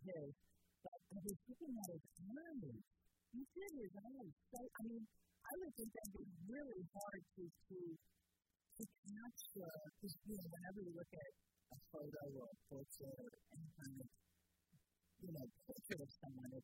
is. But I was looking at his eyes. You did his eyes. So, I mean, I would think that would be really hard to capture, because, whenever you look at a photo or a portrait or any kind of, portrait of someone,